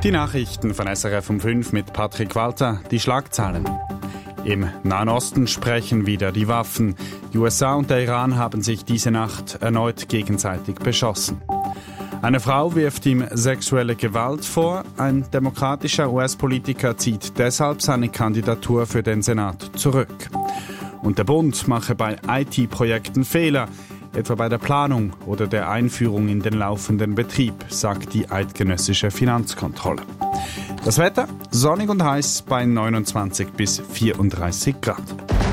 Die Nachrichten von SRF um 5 mit Patrick Walter, die Schlagzeilen. Im Nahen Osten sprechen wieder die Waffen. Die USA und der Iran haben sich diese Nacht erneut gegenseitig beschossen. Eine Frau wirft ihm sexuelle Gewalt vor. Ein demokratischer US-Politiker zieht deshalb seine Kandidatur für den Senat zurück. Und der Bund mache bei IT-Projekten Fehler, etwa bei der Planung oder der Einführung in den laufenden Betrieb, sagt die eidgenössische Finanzkontrolle. Das Wetter sonnig und heiß bei 29 bis 34 Grad.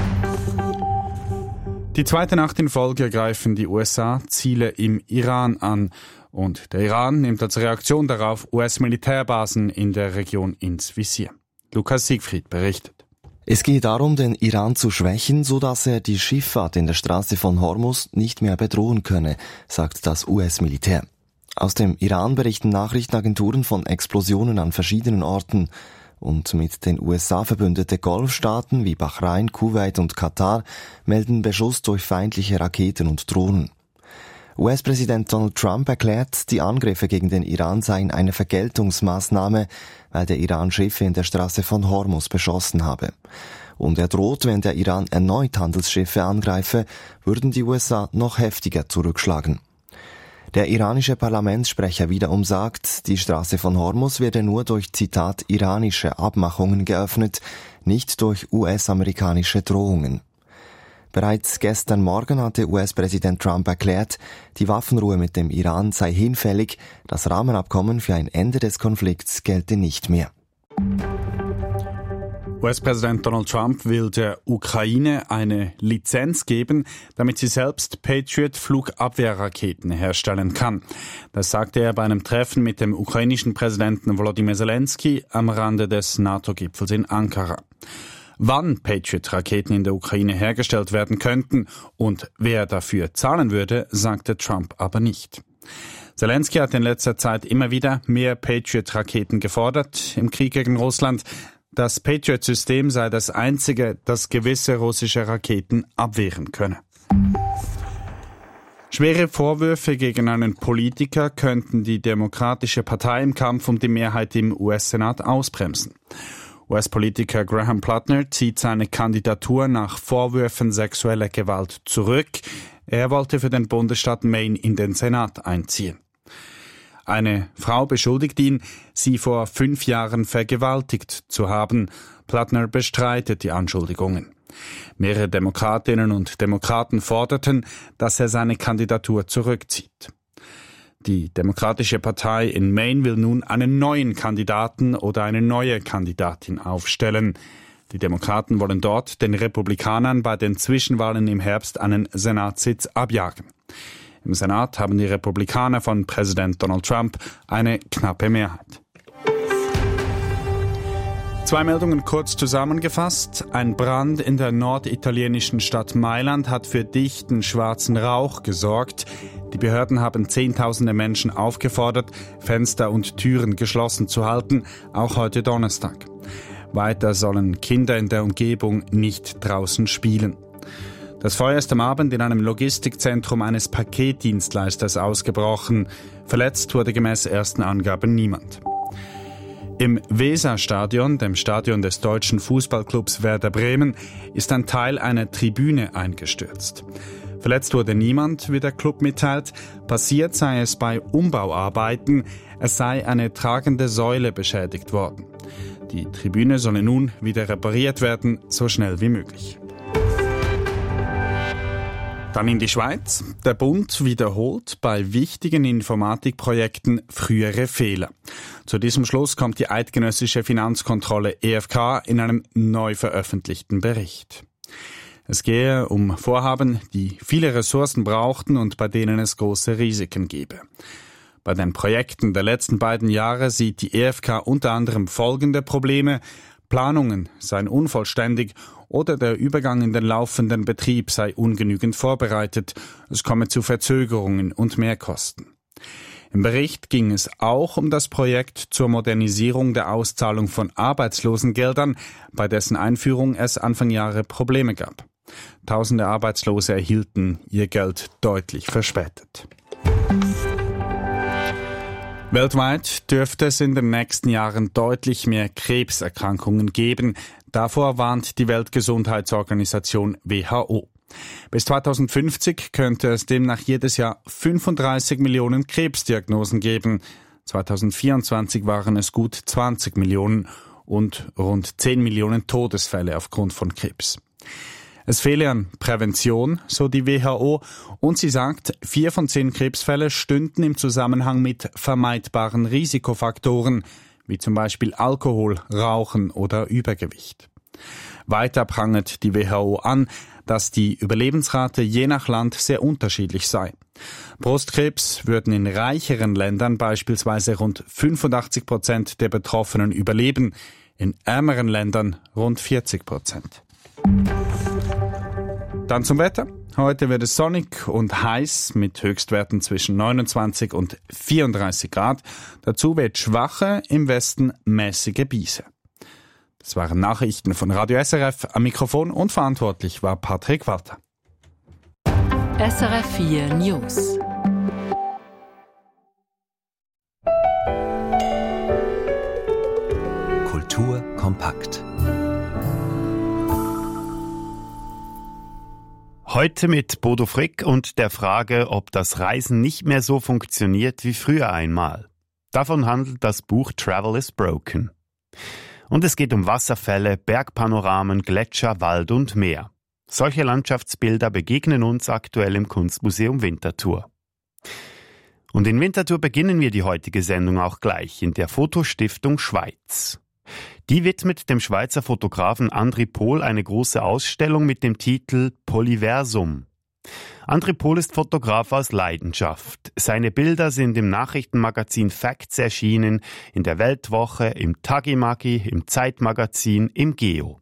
Die zweite Nacht in Folge greifen die USA Ziele im Iran an. Und der Iran nimmt als Reaktion darauf US-Militärbasen in der Region ins Visier. Lukas Siegfried berichtet. Es gehe darum, den Iran zu schwächen, sodass er die Schifffahrt in der Straße von Hormuz nicht mehr bedrohen könne, sagt das US-Militär. Aus dem Iran berichten Nachrichtenagenturen von Explosionen an verschiedenen Orten. Und mit den USA verbündete Golfstaaten wie Bahrain, Kuwait und Katar melden Beschuss durch feindliche Raketen und Drohnen. US-Präsident Donald Trump erklärt, die Angriffe gegen den Iran seien eine Vergeltungsmaßnahme, weil der Iran Schiffe in der Straße von Hormuz beschossen habe. Und er droht, wenn der Iran erneut Handelsschiffe angreife, würden die USA noch heftiger zurückschlagen. Der iranische Parlamentssprecher wiederum sagt, die Straße von Hormuz werde nur durch, Zitat, iranische Abmachungen geöffnet, nicht durch US-amerikanische Drohungen. Bereits gestern Morgen hatte US-Präsident Trump erklärt, die Waffenruhe mit dem Iran sei hinfällig, das Rahmenabkommen für ein Ende des Konflikts gelte nicht mehr. US-Präsident Donald Trump will der Ukraine eine Lizenz geben, damit sie selbst Patriot-Flugabwehrraketen herstellen kann. Das sagte er bei einem Treffen mit dem ukrainischen Präsidenten Volodymyr Zelensky am Rande des NATO-Gipfels in Ankara. Wann Patriot-Raketen in der Ukraine hergestellt werden könnten und wer dafür zahlen würde, sagte Trump aber nicht. Zelensky hat in letzter Zeit immer wieder mehr Patriot-Raketen gefordert im Krieg gegen Russland. Das Patriot-System sei das einzige, das gewisse russische Raketen abwehren könne. Schwere Vorwürfe gegen einen Politiker könnten die Demokratische Partei im Kampf um die Mehrheit im US-Senat ausbremsen. US-Politiker Graham Plattner zieht seine Kandidatur nach Vorwürfen sexueller Gewalt zurück. Er wollte für den Bundesstaat Maine in den Senat einziehen. Eine Frau beschuldigt ihn, sie vor 5 Jahren vergewaltigt zu haben. Plattner bestreitet die Anschuldigungen. Mehrere Demokratinnen und Demokraten forderten, dass er seine Kandidatur zurückzieht. Die Demokratische Partei in Maine will nun einen neuen Kandidaten oder eine neue Kandidatin aufstellen. Die Demokraten wollen dort den Republikanern bei den Zwischenwahlen im Herbst einen Senatssitz abjagen. Im Senat haben die Republikaner von Präsident Donald Trump eine knappe Mehrheit. 2 Meldungen kurz zusammengefasst. Ein Brand in der norditalienischen Stadt Mailand hat für dichten schwarzen Rauch gesorgt. Die Behörden haben Zehntausende Menschen aufgefordert, Fenster und Türen geschlossen zu halten, auch heute Donnerstag. Weiter sollen Kinder in der Umgebung nicht draußen spielen. Das Feuer ist am Abend in einem Logistikzentrum eines Paketdienstleisters ausgebrochen. Verletzt wurde gemäß ersten Angaben niemand. Im Weserstadion, dem Stadion des deutschen Fußballclubs Werder Bremen, ist ein Teil einer Tribüne eingestürzt. Verletzt wurde niemand, wie der Club mitteilt. Passiert sei es bei Umbauarbeiten. Es sei eine tragende Säule beschädigt worden. Die Tribüne solle nun wieder repariert werden, so schnell wie möglich. Dann in die Schweiz. Der Bund wiederholt bei wichtigen Informatikprojekten frühere Fehler. Zu diesem Schluss kommt die eidgenössische Finanzkontrolle EFK in einem neu veröffentlichten Bericht. Es gehe um Vorhaben, die viele Ressourcen brauchten und bei denen es große Risiken gebe. Bei den Projekten der letzten beiden Jahre sieht die EFK unter anderem folgende Probleme: Planungen seien unvollständig oder der Übergang in den laufenden Betrieb sei ungenügend vorbereitet. Es komme zu Verzögerungen und Mehrkosten. Im Bericht ging es auch um das Projekt zur Modernisierung der Auszahlung von Arbeitslosengeldern, bei dessen Einführung es Anfang Jahre Probleme gab. Tausende Arbeitslose erhielten ihr Geld deutlich verspätet. Weltweit dürfte es in den nächsten Jahren deutlich mehr Krebserkrankungen geben. Davor warnt die Weltgesundheitsorganisation WHO. Bis 2050 könnte es demnach jedes Jahr 35 Millionen Krebsdiagnosen geben. 2024 waren es gut 20 Millionen und rund 10 Millionen Todesfälle aufgrund von Krebs. Es fehle an Prävention, so die WHO, und sie sagt, 4 von 10 Krebsfälle stünden im Zusammenhang mit vermeidbaren Risikofaktoren, wie zum Beispiel Alkohol, Rauchen oder Übergewicht. Weiter prangert die WHO an, dass die Überlebensrate je nach Land sehr unterschiedlich sei. Brustkrebs würden in reicheren Ländern beispielsweise rund 85% der Betroffenen überleben, in ärmeren Ländern rund 40%. Dann zum Wetter. Heute wird es sonnig und heiß mit Höchstwerten zwischen 29 und 34 Grad. Dazu wird schwache, im Westen mäßige Brise. Das waren Nachrichten von Radio SRF. Am Mikrofon und verantwortlich war Patrick Walter. SRF 4 News. Kultur kompakt. Heute mit Bodo Frick und der Frage, ob das Reisen nicht mehr so funktioniert wie früher einmal. Davon handelt das Buch Travel is Broken. Und es geht um Wasserfälle, Bergpanoramen, Gletscher, Wald und Meer. Solche Landschaftsbilder begegnen uns aktuell im Kunstmuseum Winterthur. Und in Winterthur beginnen wir die heutige Sendung auch gleich in der Fotostiftung Schweiz. Die widmet dem Schweizer Fotografen Andri Pohl eine große Ausstellung mit dem Titel Polyversum. Andri Pohl ist Fotograf aus Leidenschaft. Seine Bilder sind im Nachrichtenmagazin Facts erschienen, in der Weltwoche, im Tagimagi, im Zeitmagazin, im Geo.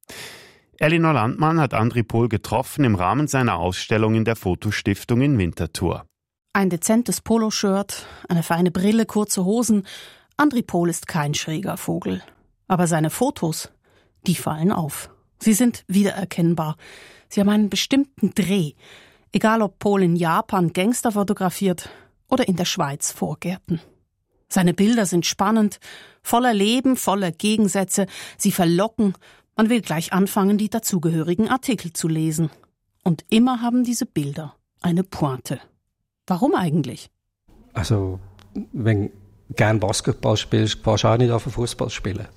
Elinor Landmann hat Andri Pohl getroffen im Rahmen seiner Ausstellung in der Fotostiftung in Winterthur. Ein dezentes Poloshirt, eine feine Brille, kurze Hosen. Andri Pohl ist kein schräger Vogel. Aber seine Fotos, die fallen auf. Sie sind wiedererkennbar. Sie haben einen bestimmten Dreh. Egal ob Pohl in Japan Gangster fotografiert oder in der Schweiz Vorgärten. Seine Bilder sind spannend, voller Leben, voller Gegensätze. Sie verlocken. Man will gleich anfangen, die dazugehörigen Artikel zu lesen. Und immer haben diese Bilder eine Pointe. Warum eigentlich? Also, wenn du gerne Basketball spielst, kannst du auch nicht auf Fußball spielen.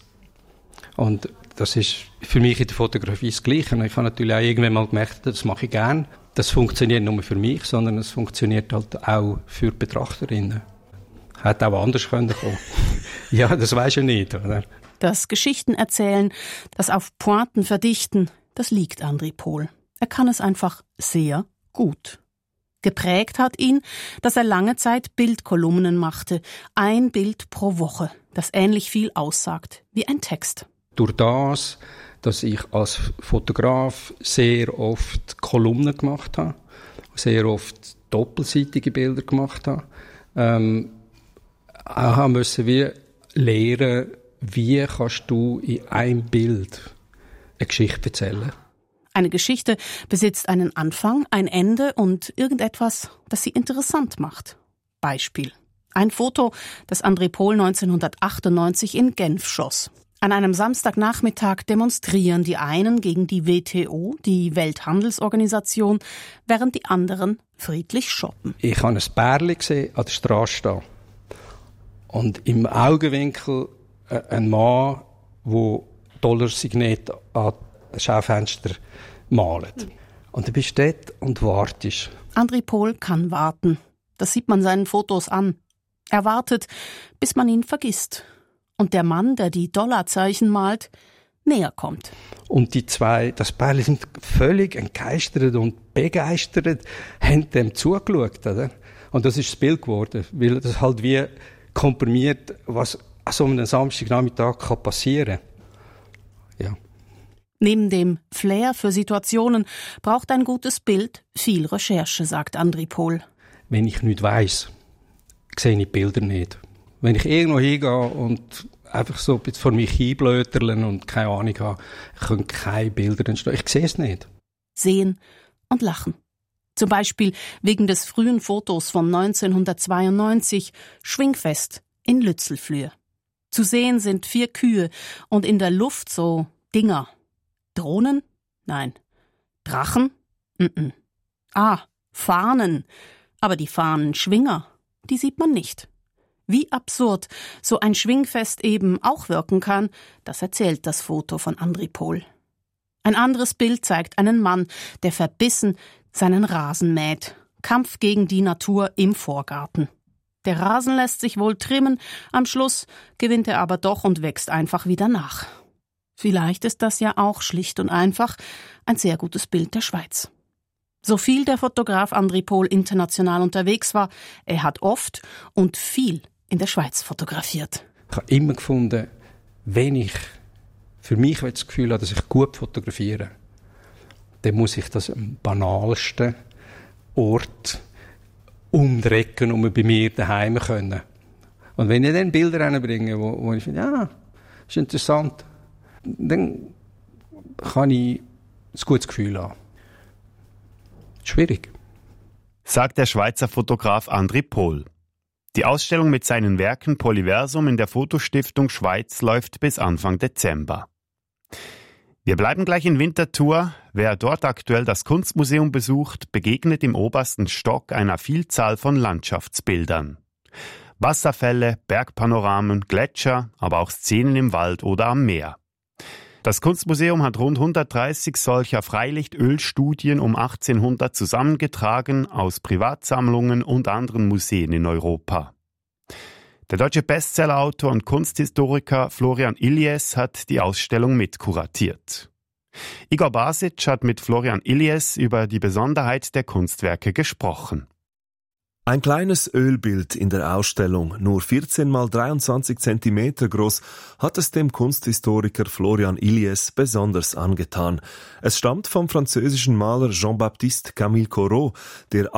Und das ist für mich in der Fotografie das Gleiche. Ich habe natürlich auch irgendwann mal gemerkt, das mache ich gerne. Das funktioniert nicht nur für mich, sondern es funktioniert halt auch für die Betrachterinnen. Hätte auch anders kommen können. Ja, das weisst du nicht, oder? Das Geschichten erzählen, das auf Pointen verdichten, das liegt Andri Pohl. Er kann es einfach sehr gut. Geprägt hat ihn, dass er lange Zeit Bildkolumnen machte, ein Bild pro Woche, das ähnlich viel aussagt wie ein Text. Durch das, dass ich als Fotograf sehr oft Kolumnen gemacht habe, sehr oft doppelseitige Bilder gemacht habe, auch müssen wir lernen, wie kannst du in einem Bild eine Geschichte erzählen. Eine Geschichte besitzt einen Anfang, ein Ende und irgendetwas, das sie interessant macht. Beispiel. Ein Foto, das Andri Pohl 1998 in Genf schoss. An einem Samstagnachmittag demonstrieren die einen gegen die WTO, die Welthandelsorganisation, während die anderen friedlich shoppen. Ich habe ein Pärchen gesehen an der Straße stehen. Und im Augenwinkel ein Mann, der Dollarsignete an das Schaufenster malt. Und du bist dort und wartest. Andri Pohl kann warten. Das sieht man seinen Fotos an. Er wartet, bis man ihn vergisst. Und der Mann, der die Dollarzeichen malt, näher kommt. Und die zwei, das Pärchen, sind völlig entgeistert und begeistert, haben dem zugeschaut, oder? Und das ist das Bild geworden, weil das halt wie komprimiert, was an so einem Samstagnachmittag passieren kann. Ja. Neben dem Flair für Situationen braucht ein gutes Bild viel Recherche, sagt Andri Pohl. Wenn ich nichts weiss, sehe ich die Bilder nicht. Wenn ich irgendwo hingehe und einfach so ein bisschen vor mich hinblöterle und keine Ahnung habe, können keine Bilder entstehen. Ich sehe es nicht. Sehen und lachen. Zum Beispiel wegen des frühen Fotos von 1992, Schwingfest in Lützelflüh. Zu sehen sind 4 Kühe und in der Luft so Dinger. Drohnen? Nein. Drachen? Fahnen. Aber die Fahnenschwinger, die sieht man nicht. Wie absurd so ein Schwingfest eben auch wirken kann, das erzählt das Foto von Andri Pol. Ein anderes Bild zeigt einen Mann, der verbissen seinen Rasen mäht. Kampf gegen die Natur im Vorgarten. Der Rasen lässt sich wohl trimmen, am Schluss gewinnt er aber doch und wächst einfach wieder nach. Vielleicht ist das ja auch schlicht und einfach ein sehr gutes Bild der Schweiz. So viel der Fotograf Andri Pol international unterwegs war, er hat oft und viel in der Schweiz fotografiert. Ich habe immer gefunden, wenn ich für mich das Gefühl habe, dass ich gut fotografiere, dann muss ich das am banalsten Ort um die Ecke bei mir daheim können. Und wenn ich dann Bilder reinbringe, wo ich finde, ja, das ist interessant, dann kann ich ein gutes Gefühl haben. Schwierig. Sagt der Schweizer Fotograf Andri Pol. Die Ausstellung mit seinen Werken Polyversum in der Fotostiftung Schweiz läuft bis Anfang Dezember. Wir bleiben gleich in Winterthur. Wer dort aktuell das Kunstmuseum besucht, begegnet im obersten Stock einer Vielzahl von Landschaftsbildern. Wasserfälle, Bergpanoramen, Gletscher, aber auch Szenen im Wald oder am Meer. Das Kunstmuseum hat rund 130 solcher Freilichtölstudien um 1800 zusammengetragen aus Privatsammlungen und anderen Museen in Europa. Der deutsche Bestsellerautor und Kunsthistoriker Florian Illies hat die Ausstellung mitkuratiert. Igor Basic hat mit Florian Illies über die Besonderheit der Kunstwerke gesprochen. Ein kleines Ölbild in der Ausstellung, nur 14 x 23 cm groß, hat es dem Kunsthistoriker Florian Illies besonders angetan. Es stammt vom französischen Maler Jean-Baptiste Camille Corot, der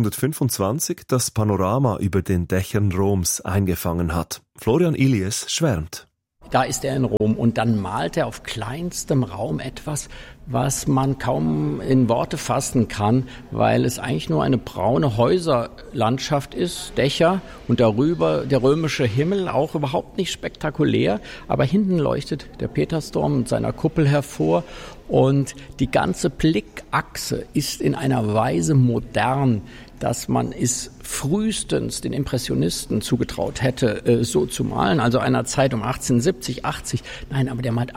1825 das Panorama über den Dächern Roms eingefangen hat. Florian Illies schwärmt. Da ist er in Rom und dann malt er auf kleinstem Raum etwas, was man kaum in Worte fassen kann, weil es eigentlich nur eine braune Häuserlandschaft ist, Dächer und darüber der römische Himmel, auch überhaupt nicht spektakulär, aber hinten leuchtet der Petersdom mit seiner Kuppel hervor und die ganze Blickachse ist in einer Weise modern, dass man es frühestens den Impressionisten zugetraut hätte, so zu malen. Also einer Zeit um 1870, 80. Nein, aber der malt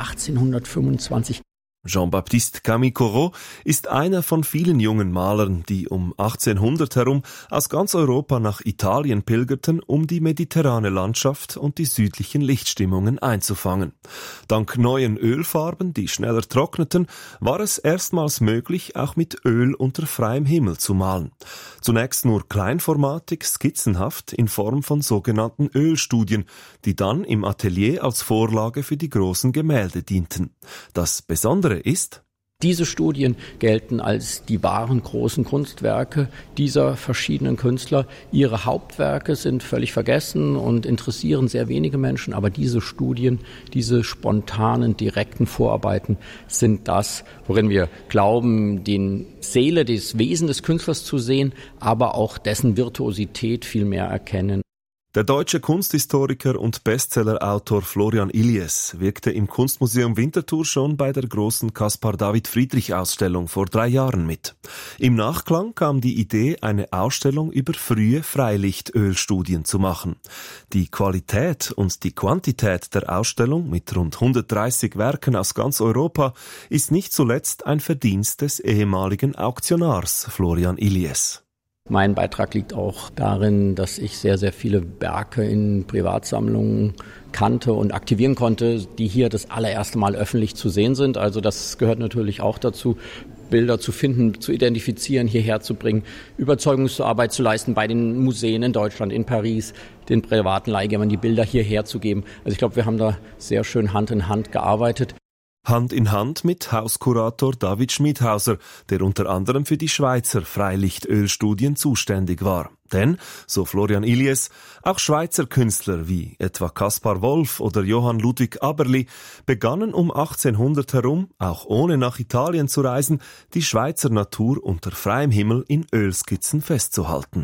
1825. Jean-Baptiste Camille Corot ist einer von vielen jungen Malern, die um 1800 herum aus ganz Europa nach Italien pilgerten, um die mediterrane Landschaft und die südlichen Lichtstimmungen einzufangen. Dank neuen Ölfarben, die schneller trockneten, war es erstmals möglich, auch mit Öl unter freiem Himmel zu malen. Zunächst nur kleinformatig, skizzenhaft in Form von sogenannten Ölstudien, die dann im Atelier als Vorlage für die großen Gemälde dienten. Das Besondere ist, diese Studien gelten als die wahren großen Kunstwerke dieser verschiedenen Künstler. Ihre Hauptwerke sind völlig vergessen und interessieren sehr wenige Menschen, aber diese Studien, diese spontanen, direkten Vorarbeiten sind das, worin wir glauben, die Seele, das Wesen des Künstlers zu sehen, aber auch dessen Virtuosität viel mehr erkennen. Der deutsche Kunsthistoriker und Bestsellerautor Florian Illies wirkte im Kunstmuseum Winterthur schon bei der großen Caspar-David-Friedrich-Ausstellung vor 3 Jahren mit. Im Nachklang kam die Idee, eine Ausstellung über frühe Freilichtölstudien zu machen. Die Qualität und die Quantität der Ausstellung mit rund 130 Werken aus ganz Europa ist nicht zuletzt ein Verdienst des ehemaligen Auktionars Florian Illies. Mein Beitrag liegt auch darin, dass ich sehr, sehr viele Werke in Privatsammlungen kannte und aktivieren konnte, die hier das allererste Mal öffentlich zu sehen sind. Also das gehört natürlich auch dazu, Bilder zu finden, zu identifizieren, hierher zu bringen, Überzeugungsarbeit zu leisten bei den Museen in Deutschland, in Paris, den privaten Leihgebern, die Bilder hierher zu geben. Also ich glaube, wir haben da sehr schön Hand in Hand gearbeitet. Hand in Hand mit Hauskurator David Schmidhauser, der unter anderem für die Schweizer Freilichtölstudien zuständig war. Denn, so Florian Illies, auch Schweizer Künstler wie etwa Kaspar Wolf oder Johann Ludwig Aberli begannen um 1800 herum, auch ohne nach Italien zu reisen, die Schweizer Natur unter freiem Himmel in Ölskizzen festzuhalten.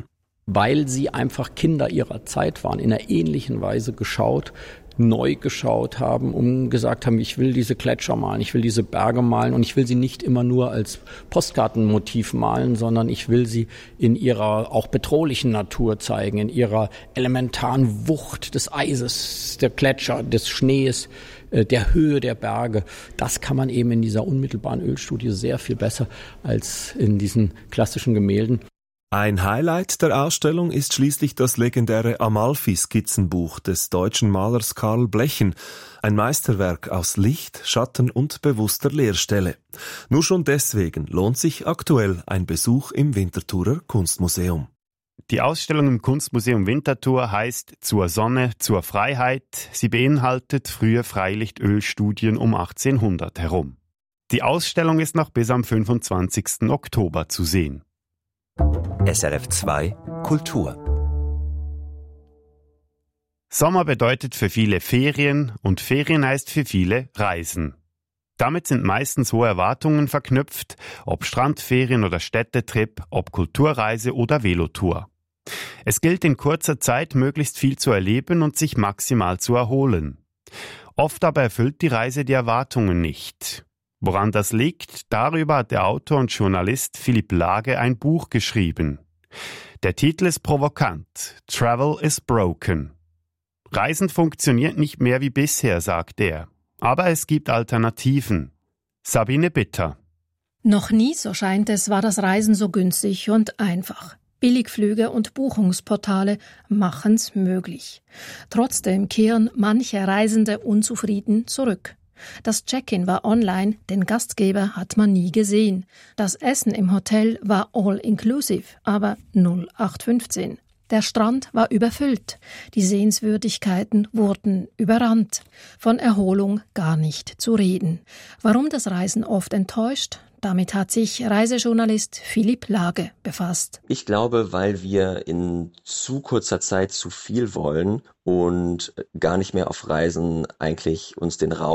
weil sie einfach Kinder ihrer Zeit waren, in einer ähnlichen Weise neu geschaut haben, gesagt haben, ich will diese Gletscher malen, ich will diese Berge malen und ich will sie nicht immer nur als Postkartenmotiv malen, sondern ich will sie in ihrer auch bedrohlichen Natur zeigen, in ihrer elementaren Wucht des Eises, der Gletscher, des Schnees, der Höhe der Berge. Das kann man eben in dieser unmittelbaren Ölstudie sehr viel besser als in diesen klassischen Gemälden. Ein Highlight der Ausstellung ist schließlich das legendäre Amalfi-Skizzenbuch des deutschen Malers Karl Blechen, ein Meisterwerk aus Licht, Schatten und bewusster Leerstelle. Nur schon deswegen lohnt sich aktuell ein Besuch im Winterthurer Kunstmuseum. Die Ausstellung im Kunstmuseum Winterthur heißt »Zur Sonne, zur Freiheit«. Sie beinhaltet frühe Freilichtölstudien um 1800 herum. Die Ausstellung ist noch bis am 25. Oktober zu sehen. SRF 2 Kultur. Sommer bedeutet für viele Ferien und Ferien heißt für viele Reisen. Damit sind meistens hohe Erwartungen verknüpft, ob Strandferien oder Städtetrip, ob Kulturreise oder Velotour. Es gilt in kurzer Zeit möglichst viel zu erleben und sich maximal zu erholen. Oft aber erfüllt die Reise die Erwartungen nicht. Woran das liegt, darüber hat der Autor und Journalist Philipp Lage ein Buch geschrieben. Der Titel ist provokant: Travel is broken. Reisen funktioniert nicht mehr wie bisher, sagt er. Aber es gibt Alternativen. Sabine Bitter. Noch nie, so scheint es, war das Reisen so günstig und einfach. Billigflüge und Buchungsportale machen's möglich. Trotzdem kehren manche Reisende unzufrieden zurück. Das Check-in war online, den Gastgeber hat man nie gesehen. Das Essen im Hotel war all-inclusive, aber 0815. Der Strand war überfüllt. Die Sehenswürdigkeiten wurden überrannt. Von Erholung gar nicht zu reden. Warum das Reisen oft enttäuscht? Damit hat sich Reisejournalist Philipp Lage befasst. Ich glaube, weil wir in zu kurzer Zeit zu viel wollen und gar nicht mehr auf Reisen eigentlich uns den Raum